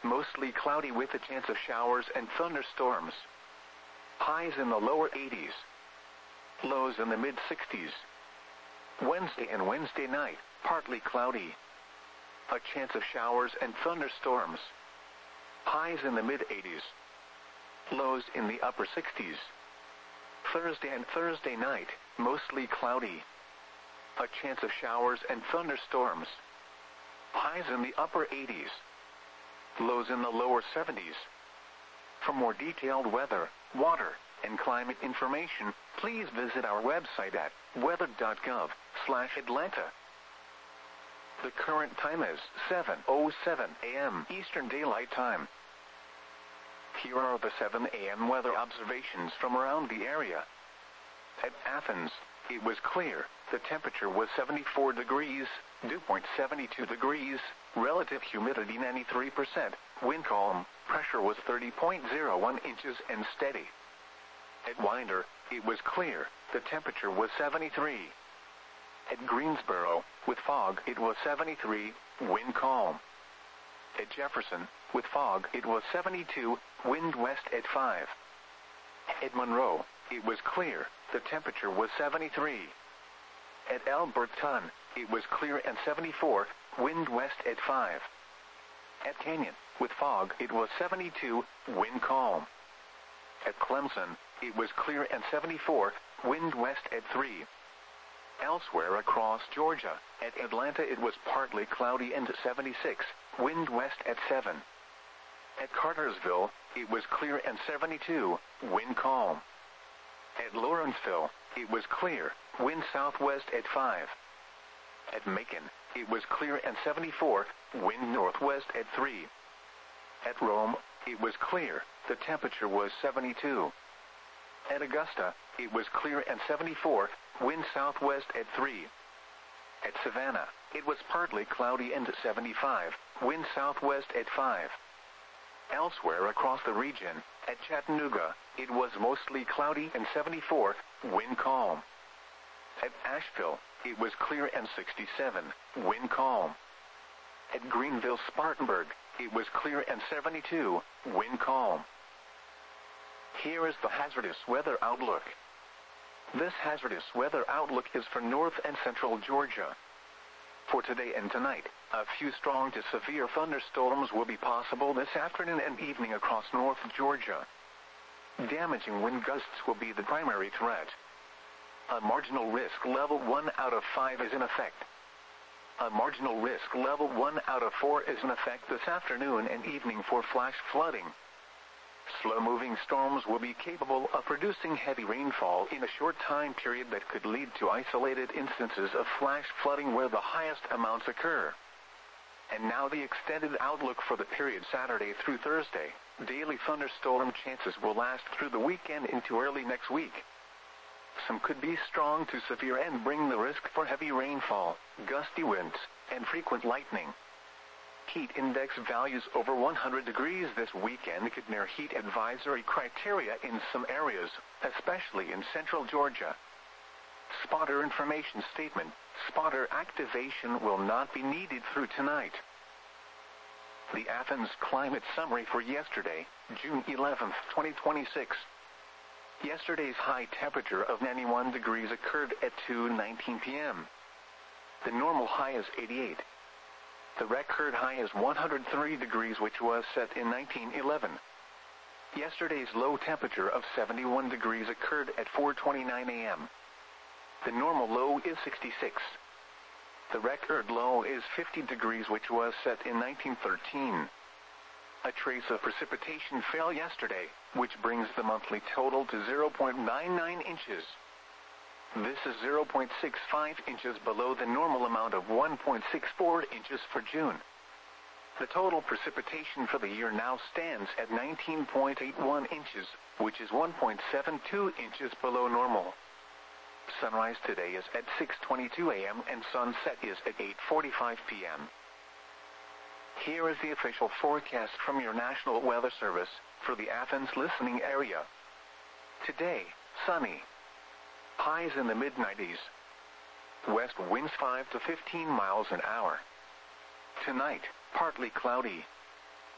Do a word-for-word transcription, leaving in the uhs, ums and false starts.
mostly cloudy with a chance of showers and thunderstorms. Highs in the lower eighties. Lows in the mid sixties. Wednesday and Wednesday night, partly cloudy. A chance of showers and thunderstorms. Highs in the mid eighties. Lows in the upper sixties. Thursday and Thursday night, mostly cloudy. A chance of showers and thunderstorms. Highs in the upper eighties. Lows in the lower seventies. For more detailed weather, water, and climate information, please visit our website at weather dot gov slash Atlanta. The current time is seven oh seven a m Eastern Daylight Time. Here are the seven a m weather observations from around the area. At Athens, it was clear. The temperature was seventy-four degrees, dew point seventy-two degrees, relative humidity ninety-three percent, wind calm, pressure was thirty point zero one inches and steady. At Winder, it was clear. The temperature was seventy-three. At Greensboro, with fog, it was seventy-three, wind calm. At Jefferson, with fog, it was seventy-two, wind west at five. At Monroe, it was clear. The temperature was seventy-three. At Alberton, it was clear and seventy-four, wind west at five. At Canyon, with fog, it was seventy-two, wind calm. At Clemson, it was clear and seventy-four, wind west at three. Elsewhere across Georgia, at Atlanta it was partly cloudy and seventy-six, wind west at seven. At Cartersville, it was clear and seventy-two, wind calm. At Lawrenceville, it was clear, wind southwest at five. At Macon, it was clear and seventy-four, wind northwest at three. At Rome, it was clear, the temperature was seventy-two. At Augusta, it was clear and seventy-four, wind southwest at three. At Savannah, it was partly cloudy and seventy-five, wind southwest at five. Elsewhere across the region, at Chattanooga, it was mostly cloudy and seventy-four, wind calm. At Asheville, it was clear and sixty-seven, wind calm. At Greenville-Spartanburg, it was clear and seventy-two, wind calm. Here is the hazardous weather outlook. This hazardous weather outlook is for north and central Georgia. For today and tonight, a few strong to severe thunderstorms will be possible this afternoon and evening across north Georgia. Damaging wind gusts will be the primary threat. A marginal risk level one out of five is in effect. A marginal risk level one out of four is in effect this afternoon and evening for flash flooding. Slow-moving storms will be capable of producing heavy rainfall in a short time period that could lead to isolated instances of flash flooding where the highest amounts occur. And now the extended outlook for the period Saturday through Thursday. Daily thunderstorm chances will last through the weekend into early next week. Some could be strong to severe and bring the risk for heavy rainfall, gusty winds, and frequent lightning. Heat index values over one hundred degrees this weekend could near heat advisory criteria in some areas, especially in central Georgia. Spotter information statement: spotter activation will not be needed through tonight. The Athens climate summary for yesterday, June eleventh, twenty twenty-six. Yesterday's high temperature of ninety-one degrees occurred at two nineteen p m The normal high is eighty-eight. The record high is one hundred three degrees, which was set in nineteen eleven. Yesterday's low temperature of seventy-one degrees occurred at four twenty-nine a m The normal low is sixty-six. The record low is fifty degrees, which was set in nineteen thirteen. A trace of precipitation fell yesterday, which brings the monthly total to zero point nine nine inches. This is zero point six five inches below the normal amount of one point six four inches for June. The total precipitation for the year now stands at nineteen point eight one inches, which is one point seven two inches below normal. Sunrise today is at six twenty-two a m and sunset is at eight forty-five p m Here is the official forecast from your National Weather Service for the Athens listening area. Today, sunny. Highs in the mid nineties. West winds five to fifteen miles an hour. Tonight, partly cloudy.